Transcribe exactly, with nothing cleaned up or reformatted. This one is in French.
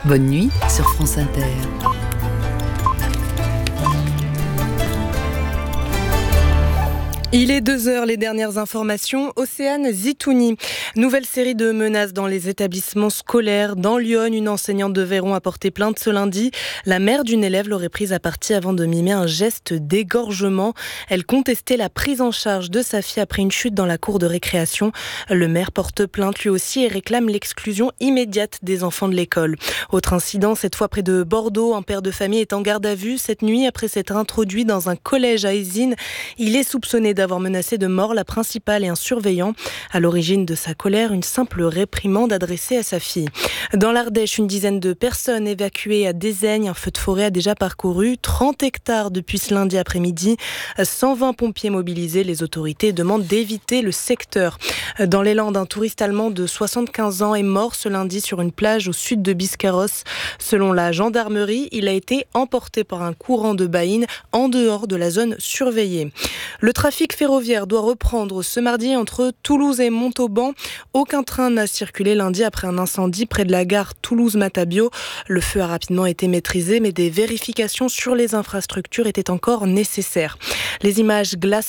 Bonne nuit sur France Inter. Il est deux heures, les dernières informations. Océane Zitouni. Nouvelle série de menaces dans les établissements scolaires. Dans Lyon, une enseignante de Véron a porté plainte ce lundi. La mère d'une élève l'aurait prise à partie avant de mimer un geste d'égorgement. Elle contestait la prise en charge de sa fille après une chute dans la cour de récréation. Le maire porte plainte lui aussi et réclame l'exclusion immédiate des enfants de l'école. Autre incident, cette fois près de Bordeaux. Un père de famille est en garde à vue cette nuit après s'être introduit dans un collège à Ézines. Il est soupçonné d'avoir menacé de mort la principale et un surveillant. À l'origine de sa colère, une simple réprimande adressée à sa fille. Dans l'Ardèche, une dizaine de personnes évacuées à Dézaigne. Un feu de forêt a déjà parcouru trente hectares depuis ce lundi après-midi. cent vingt pompiers mobilisés. Les autorités demandent d'éviter le secteur. Dans les Landes, un touriste allemand de soixante-quinze ans est mort ce lundi sur une plage au sud de Biscarrosse. Selon la gendarmerie, il a été emporté par un courant de baïne en dehors de la zone surveillée. Le trafic ferroviaire doit reprendre ce mardi entre Toulouse et Montauban. Aucun train n'a circulé lundi après un incendie près de la gare Toulouse-Matabio. Le feu a rapidement été maîtrisé, mais des vérifications sur les infrastructures étaient encore nécessaires. Les images glaçantes